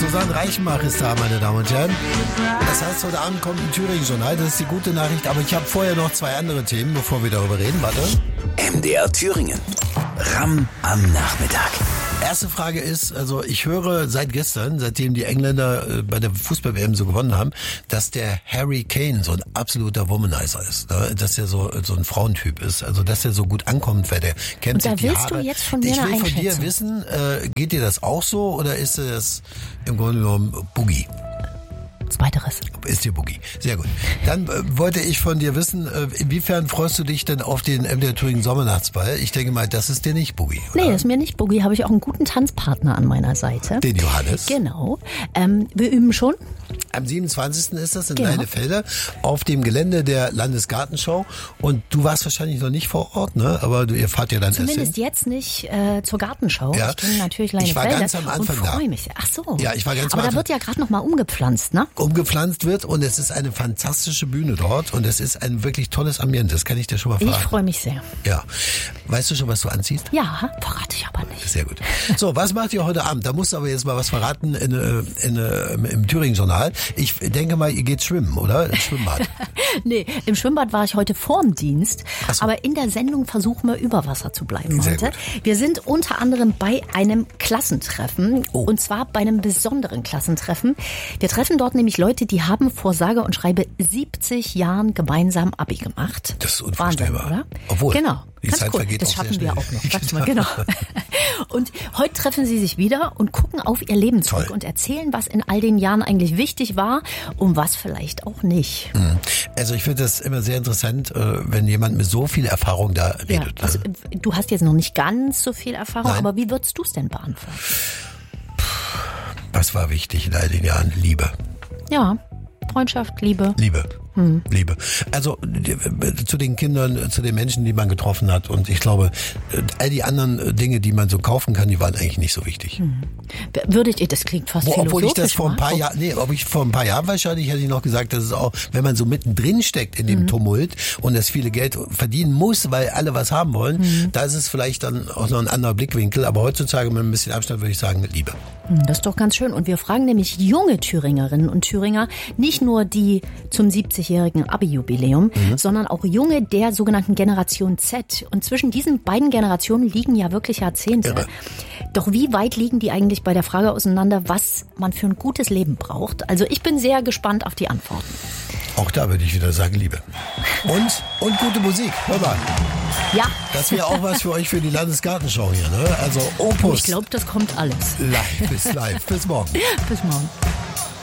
Susanne Reichenbach ist da, meine Damen und Herren. Das heißt, heute Abend kommt ein Thüringen-Journal. Das ist die gute Nachricht. Aber ich habe vorher noch 2 andere Themen, bevor wir darüber reden. Warte. MDR Thüringen. Ramm am Nachmittag. Erste Frage ist, also ich höre seit gestern, seitdem die Engländer bei der Fußball-WM so gewonnen haben, dass der Harry Kane so ein absoluter Womanizer ist. Ne? Dass er so ein Frauentyp ist. Also dass er so gut ankommt, weil der kämmt sich die Haare. Und da willst du jetzt von mir Ich eine will von Einschätzung. dir wissen, geht dir das auch so oder ist das im Grunde genommen Boogie? Zweiteres. Ist dir Boogie. Sehr gut. Dann wollte ich von dir wissen, inwiefern freust du dich denn auf den MDR Thüringen Sommernachtsball? Ich denke mal, das ist dir nicht Boogie, oder? Nee, das ist mir nicht Boogie. Habe ich auch einen guten Tanzpartner an meiner Seite. Den Johannes. Genau. Wir üben schon. Am 27. ist das in Genau. Leinefelde auf dem Gelände der Landesgartenschau. Und du warst wahrscheinlich noch nicht vor Ort, ne? Aber ihr fahrt ja dann Zumindest erst hin. jetzt nicht zur Gartenschau. Ja. Ich kenne natürlich Ich war Leinefelde ganz am Anfang und da. freue mich. Ach so. Ja, ich war ganz am Aber da Anfang. wird ja gerade noch mal umgepflanzt, ne? Umgepflanzt wird und es ist eine fantastische Bühne dort und es ist ein wirklich tolles Ambiente. Das kann ich dir schon mal Ich verraten. freue mich sehr. Ja. Weißt du schon, was du anziehst? Ja, verrate ich aber nicht. Sehr gut. So, was macht ihr heute Abend? Da musst du aber jetzt mal was verraten im Thüringen-Journal. Ich denke mal, ihr geht schwimmen, oder? Ins Schwimmbad. Nee, im Schwimmbad war ich heute vorm Dienst. Ach so. Aber in der Sendung versuchen wir über Wasser zu bleiben Sehr heute. gut. Wir sind unter anderem bei einem Klassentreffen. Oh. Und zwar bei einem besonderen Klassentreffen. Wir treffen dort nämlich Leute, die haben vor sage und schreibe 70 Jahren gemeinsam Abi gemacht. Das ist unvorstellbar. Wahnsinn, oder? Obwohl, genau. die Ganz Zeit cool. vergeht Das auch sehr schaffen wir schnell. auch noch. Sag's mal, genau. Und heute treffen sie sich wieder und gucken auf ihr Leben zurück Toll. und erzählen, was in all den Jahren eigentlich wichtig war und was vielleicht auch nicht. Also ich finde das immer sehr interessant, wenn jemand mit so viel Erfahrung da Ja, redet. also, du hast jetzt noch nicht ganz so viel Erfahrung, Nein. aber wie würdest du es denn beantworten? Was war wichtig in all den Jahren? Liebe. Ja, Freundschaft, Liebe. Liebe. Liebe. Also zu den Kindern, zu den Menschen, die man getroffen hat. Und ich glaube, all die anderen Dinge, die man so kaufen kann, die waren eigentlich nicht so wichtig. Würdet ihr, das klingt fast Obwohl ich das philosophisch, vor ein paar wa? Jahren, vor ein paar Jahren wahrscheinlich hätte ich noch gesagt, dass es auch, wenn man so mittendrin steckt in dem Tumult und das viele Geld verdienen muss, weil alle was haben wollen, da ist es vielleicht dann auch noch ein anderer Blickwinkel. Aber heutzutage mit ein bisschen Abstand würde ich sagen, mit Liebe. Das ist doch ganz schön. Und wir fragen nämlich junge Thüringerinnen und Thüringer, nicht nur die zum 70-jährigen Abi-Jubiläum, sondern auch junge der sogenannten Generation Z. Und zwischen diesen beiden Generationen liegen ja wirklich Jahrzehnte. Irre. Doch wie weit liegen die eigentlich bei der Frage auseinander, was man für ein gutes Leben braucht? Also ich bin sehr gespannt auf die Antworten. Auch da würde ich wieder sagen, Liebe. Und gute Musik. Hör mal. Ja, Das wäre auch was für euch für die Landesgartenschau hier, ne? Also Opus. ich glaube, das kommt alles. Live. Bis morgen. Bis morgen.